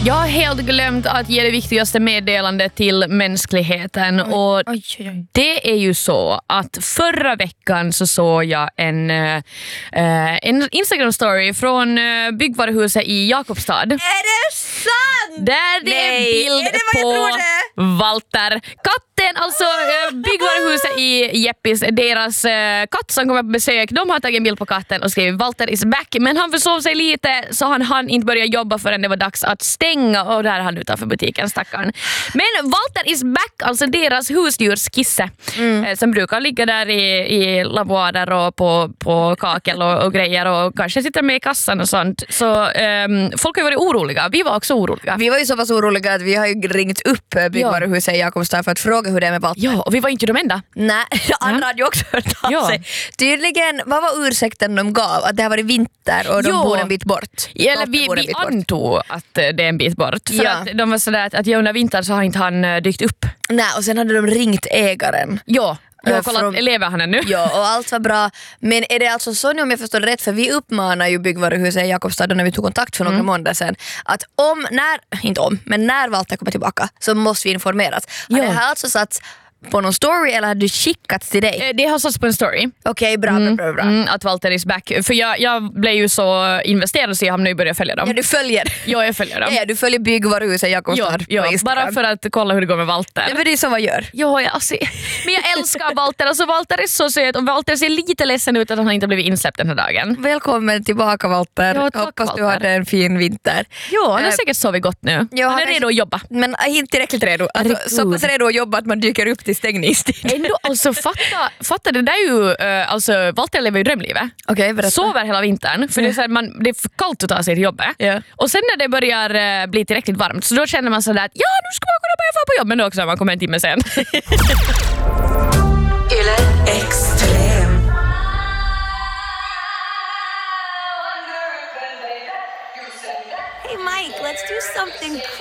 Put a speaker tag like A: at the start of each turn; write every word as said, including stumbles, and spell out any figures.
A: Jag har helt glömt att ge det viktigaste meddelandet till mänskligheten.
B: Oj,
A: och
B: oj, oj, oj.
A: Det är ju så att förra veckan så såg jag en, äh, en Instagram-story från äh, byggvaruhuset i Jakobstad.
B: Är det sant?
A: Där det
B: Nej,
A: är bild
B: är det vad jag
A: på
B: trodde?
A: Walter. Katten, alltså äh, byggvaruhuset i Jeppis, deras äh, katt som kommer på besök, de har tagit en bild på katten och skrivit Walter is back. Men han försov sig lite så han hann inte börja jobba förrän det var dags att stänga och där är han utanför butiken, stackarn. Men Walter is back, alltså deras husdjurskisse mm. äh, som brukar ligga där i, i lavoader och på, på kakel och, och grejer och kanske sitter med i kassan och sånt. Så ähm, folk har varit oroliga. Vi var också oroliga.
B: Vi var ju så pass oroliga att vi har ju ringt upp byggvaruhuset i Jakobstad för att fråga hur det är med Walter.
A: Ja, och vi var inte de enda.
B: Nej, andra hade ju också hört av
A: Ja.
B: sig. Tydligen, vad var ursäkten de gav? Att det har varit vinter och de
A: Jo.
B: bor en bit bort.
A: Eller
B: Walter
A: vi,
B: bor en
A: vi
B: bit bort.
A: antog att eh, det är en bit bort. För
B: Ja.
A: att de var sådär att, att jag under vintern så har inte han eh, dykt upp.
B: Nej, och sen hade de ringt ägaren.
A: Ja, jag har
B: Äh,
A: kollat,
B: från-
A: lever han ännu?
B: Ja, och allt var bra. Men är det alltså så nu om jag förstår det rätt, för vi uppmanar ju byggvaruhuset i Jakobstad när vi tog kontakt för några
A: Mm.
B: månader sedan att om, när, inte om, men när Walter kommer tillbaka så måste vi informeras. Har
A: Ja.
B: det här alltså satt på någon story eller har du skickats till dig?
A: Eh, Det har satts på en story.
B: Okej, bra, bra, bra, bra.
A: Mm, att Walter is back. För jag, jag blev ju så investerad så jag har nu börjat följa dem.
B: Ja, du följer.
A: Ja, jag följer dem.
B: Ja, du följer byggvaruhuset i
A: Ja,
B: Jakobstad
A: ja,
B: på Instagram.
A: bara för att kolla hur det går med Walter.
B: Ja, men det är så man gör.
A: Ja, jag, alltså, men jag älskar Walter. Alltså, Walter är så söt och Walter ser lite ledsen ut att han inte har blivit insläppt den här dagen.
B: Välkommen tillbaka Walter.
A: Ja, tack,
B: Hoppas du
A: Walter.
B: hade en fin vinter.
A: Ja, han har
B: Eh,
A: säkert sovit gott nu.
B: ja,
A: han är
B: han-
A: redo att jobba.
B: Men inte tillräckligt redo. Alltså,
A: Herregud.
B: så pass redo att jobba att man dyker upp till stängningstid.
A: Ändå, alltså fatta, fatta det där är ju, uh, alltså Walter lever ju drömlivet.
B: Okej, berätta.
A: Sover hela vintern för det, är så här, man, det är för kallt att ta sig till jobbet.
B: Ja.
A: Och sen när det börjar uh, bli tillräckligt varmt så då känner man sådär att ja, nu ska man kunna börja få på jobbet också när man kommer en timme sen.
C: Yle Extrem.
B: Hey Mike, let's do something